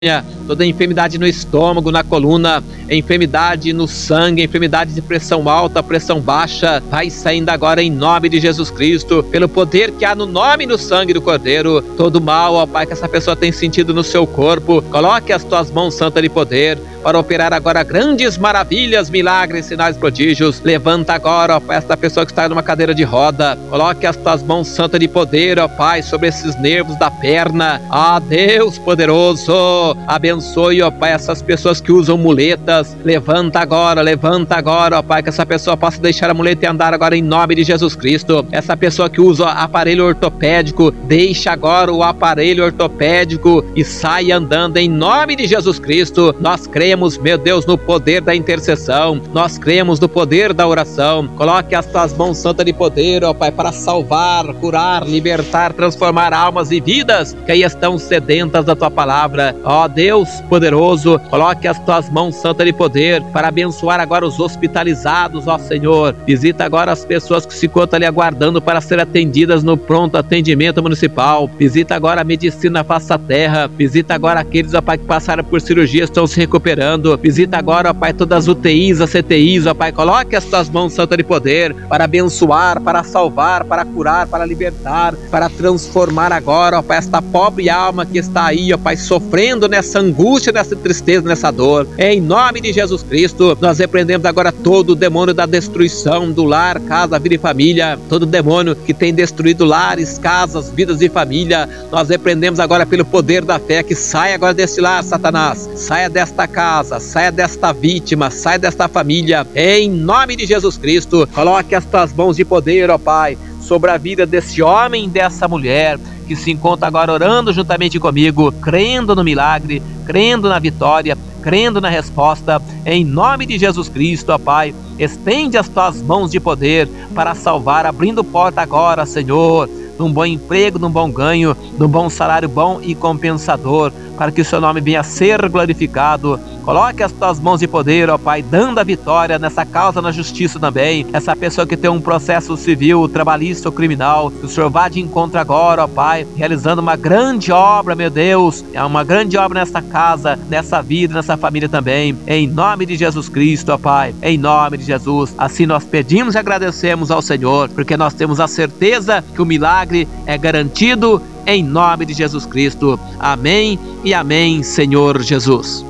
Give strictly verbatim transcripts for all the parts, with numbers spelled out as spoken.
toda enfermidade no estômago, na coluna, enfermidade no sangue, enfermidade de pressão alta, pressão baixa, vai saindo agora em nome de Jesus Cristo, pelo poder que há no nome e no sangue do Cordeiro. Todo mal, ó Pai, que essa pessoa tem sentido no seu corpo, coloque as tuas mãos santas de poder para operar agora grandes maravilhas, milagres, sinais, prodígios. Levanta agora, ó Pai, esta pessoa que está numa cadeira de roda, coloque as tuas mãos santas de poder, ó Pai, sobre esses nervos da perna. Ah, Deus poderoso, abençoe, ó Pai, essas pessoas que usam muletas. Levanta agora, levanta agora, ó Pai, que essa pessoa possa deixar a muleta e andar agora em nome de Jesus Cristo. Essa pessoa que usa aparelho ortopédico, deixa agora o aparelho ortopédico e sai andando em nome de Jesus Cristo. Nós cremos, meu Deus, no poder da intercessão, nós cremos no poder da oração. Coloque as tuas mãos santas de poder, ó Pai, para salvar, curar, libertar, transformar almas e vidas que aí estão sedentas da tua palavra. Ó Deus poderoso, coloque as tuas mãos santas de poder para abençoar agora os hospitalizados, ó Senhor. Visita agora as pessoas que se encontram ali aguardando para ser atendidas no pronto atendimento municipal. Visita agora a medicina face à terra. Visita agora aqueles, ó Pai, que passaram por cirurgia, estão se recuperando. Visita agora, ó Pai, todas as U T Is, as C T Is, ó Pai. Coloque as tuas mãos santas de poder para abençoar, para salvar, para curar, para libertar, para transformar agora, ó Pai, esta pobre alma que está aí, ó Pai, sofrendo nessa angústia, nessa tristeza, nessa dor. Em nome de Jesus Cristo, nós repreendemos agora todo o demônio da destruição do lar, casa, vida e família. Todo demônio que tem destruído lares, casas, vidas e família, nós repreendemos agora pelo poder da fé, que saia agora deste lar, Satanás. Saia desta casa, saia desta vítima, saia desta família. Em nome de Jesus Cristo, coloque as tuas mãos de poder, ó Pai, sobre a vida desse homem e dessa mulher que se encontra agora orando juntamente comigo, crendo no milagre, crendo na vitória, crendo na resposta. Em nome de Jesus Cristo, ó Pai, estende as tuas mãos de poder para salvar, abrindo porta agora, Senhor, num bom emprego, num bom ganho, num bom salário bom e compensador, para que o seu nome venha a ser glorificado. Coloque as tuas mãos de poder, ó Pai, dando a vitória nessa causa na justiça também. Essa pessoa que tem um processo civil, trabalhista ou criminal, que o Senhor vá de encontro agora, ó Pai, realizando uma grande obra, meu Deus, é uma grande obra nessa casa, nessa vida, nessa família também. Em nome de Jesus Cristo, ó Pai, em nome de Jesus. Assim nós pedimos e agradecemos ao Senhor, porque nós temos a certeza que o milagre é garantido em nome de Jesus Cristo. Amém e amém, Senhor Jesus.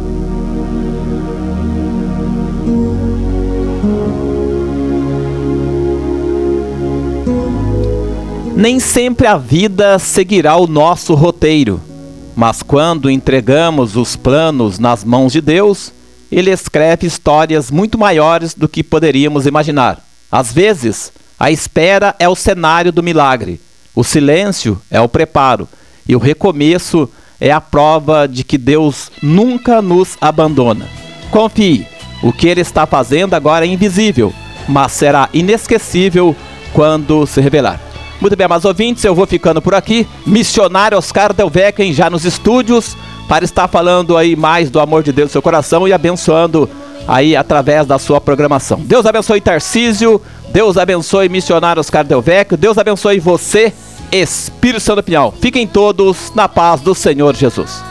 Nem sempre a vida seguirá o nosso roteiro, mas quando entregamos os planos nas mãos de Deus, Ele escreve histórias muito maiores do que poderíamos imaginar. Às vezes, a espera é o cenário do milagre, o silêncio é o preparo e o recomeço é a prova de que Deus nunca nos abandona. Confie, o que Ele está fazendo agora é invisível, mas será inesquecível quando se revelar. Muito bem, mas ouvintes, eu vou ficando por aqui. Missionário Oscar Del Vecchio já nos estúdios para estar falando aí mais do amor de Deus no seu coração e abençoando aí através da sua programação. Deus abençoe Tarcísio, Deus abençoe Missionário Oscar Del Vecchio, Deus abençoe você, Espírito Santo Pinhal. Fiquem todos na paz do Senhor Jesus.